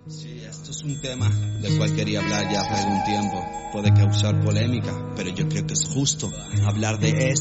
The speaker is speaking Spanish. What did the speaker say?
Sí, esto es un tema del cual quería hablar ya hace algún tiempo. Puede causar polémica, pero yo creo que es justo hablar de esto.